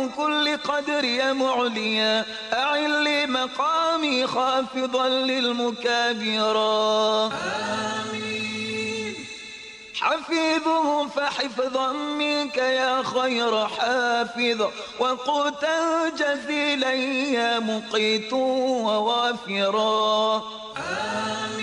بكل قدر يا معليا أعل لي مقامي خافضا للمكابرا. حفيظه فحفظا منك يا خير حافظ وقوتا جزيلا يا مقيت ووافرا.